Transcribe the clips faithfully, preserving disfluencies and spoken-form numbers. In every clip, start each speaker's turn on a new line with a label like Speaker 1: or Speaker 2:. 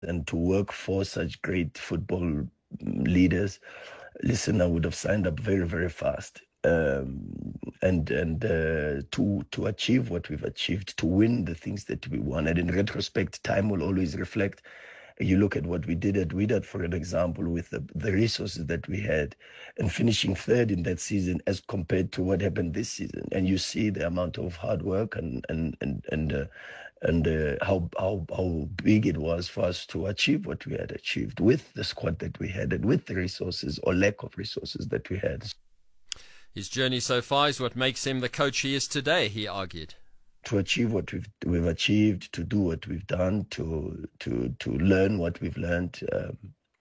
Speaker 1: and to work for such great football leaders, listen, I would have signed up very, very fast. Um, and and uh, to to achieve what we've achieved, to win the things that we won. And in retrospect, time will always reflect. You look at what we did at Wydad, for an example, with the, the resources that we had, and finishing third in that season as compared to what happened this season. And you see the amount of hard work and and and and uh, and uh, how how how big it was for us to achieve what we had achieved with the squad that we had and with the resources or lack of resources that we had.
Speaker 2: His journey so far is what makes him the coach he is today, he argued.
Speaker 1: To achieve what we've we've achieved, to do what we've done, to to to learn what we've learned, um,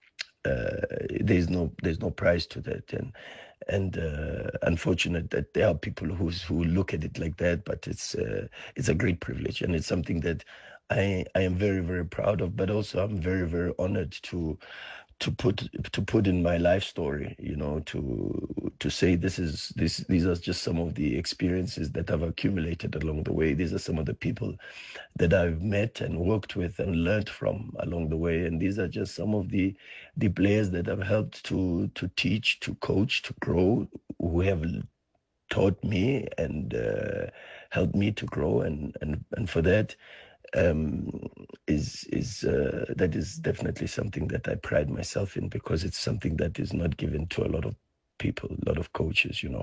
Speaker 1: uh, there's no there's no price to that, and and uh, unfortunate that there are people who who look at it like that, but it's uh, it's a great privilege, and it's something that I I am very very proud of, but also I'm very very honored to. to put to put in my life story, you know, to to say this is this these are just some of the experiences that I've accumulated along the way. These are some of the people that I've met and worked with and learned from along the way. And these are just some of the the players that I've helped to to teach, to coach, to grow, who have taught me and uh, helped me to grow. And and and for that, um is is uh, that is definitely something that I pride myself in, because it's something that is not given to a lot of people, a lot of coaches, you know.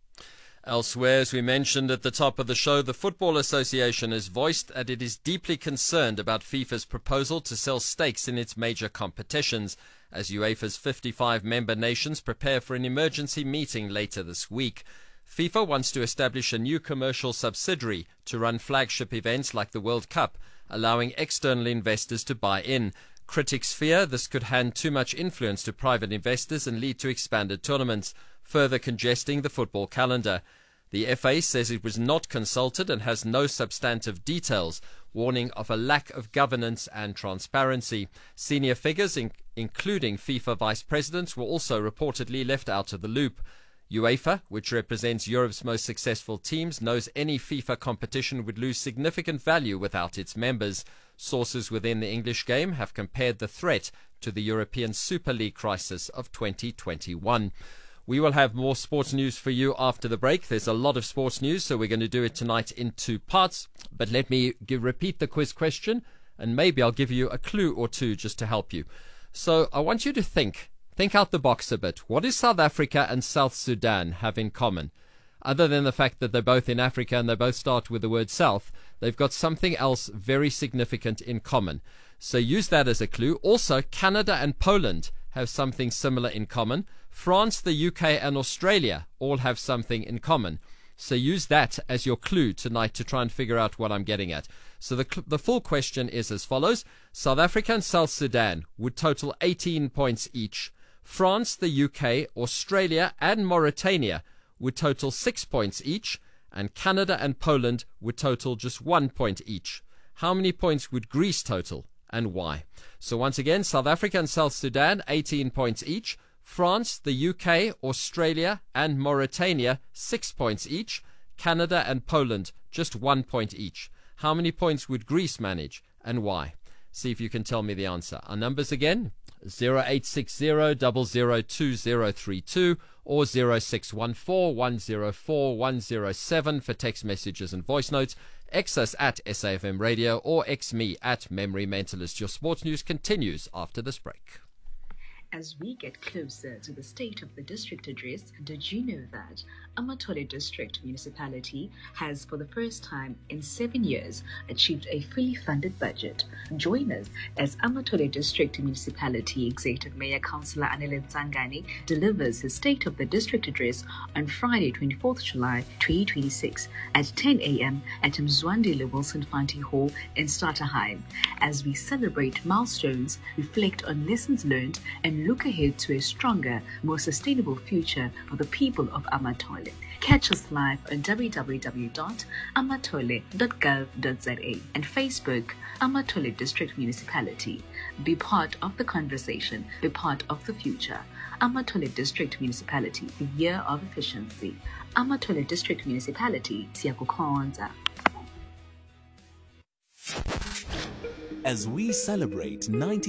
Speaker 2: Elsewhere, as we mentioned at the top of the show, the Football Association has voiced that it is deeply concerned about FIFA's proposal to sell stakes in its major competitions, as UEFA's fifty-five member nations prepare for an emergency meeting later this week. FIFA wants to establish a new commercial subsidiary to run flagship events like the World Cup, allowing external investors to buy in. Critics fear this could hand too much influence to private investors and lead to expanded tournaments, further congesting the football calendar. The F A says it was not consulted and has no substantive details, warning of a lack of governance and transparency. Senior figures, in- including FIFA vice presidents, were also reportedly left out of the loop. UEFA, which represents Europe's most successful teams, knows any FIFA competition would lose significant value without its members. Sources within the English game have compared the threat to the European Super League crisis of twenty twenty-one. We will have more sports news for you after the break. There's a lot of sports news, so we're going to do it tonight in two parts. But let me give, repeat the quiz question, and maybe I'll give you a clue or two just to help you. So I want you to think. Think out the box a bit. What does South Africa and South Sudan have in common? Other than the fact that they're both in Africa and they both start with the word South, they've got something else very significant in common. So use that as a clue. Also, Canada and Poland have something similar in common. France, the U K, and Australia all have something in common. So use that as your clue tonight to try and figure out what I'm getting at. So the cl- the full question is as follows. South Africa and South Sudan would total eighteen points each. France, the U K, Australia, and Mauritania would total six points each, and Canada and Poland would total just one point each. How many points would Greece total, and why? So once again, South Africa and South Sudan, eighteen points each. France, the U K, Australia, and Mauritania, six points each. Canada and Poland, just one point each. How many points would Greece manage, and why? See if you can tell me the answer. Our numbers again, zero eight six zero, zero zero two zero three two or zero six one four, one zero four, one zero seven for text messages and voice notes. X us at S A F M Radio or X me at Memory Mentalist. Your sports news continues after this break.
Speaker 3: As we get closer to the State of the District address, did you know that Amatole District Municipality has, for the first time in seven years, achieved a fully funded budget? Join us as Amatole District Municipality Executive Mayor Councillor Anele Tsangani delivers his State of the District address on Friday, twenty-fourth July twenty twenty-six at ten a.m. at Mzwandile Wilson Fanti Hall in Starterheim. As we celebrate milestones, reflect on lessons learned, and look ahead to a stronger, more sustainable future for the people of Amatole. Catch us live on w w w dot amatole dot gov dot z a and Facebook, Amatole District Municipality. Be part of the conversation, be part of the future. Amatole District Municipality, the year of efficiency. Amatole District Municipality, siyakukhonza.
Speaker 4: as we celebrate ninety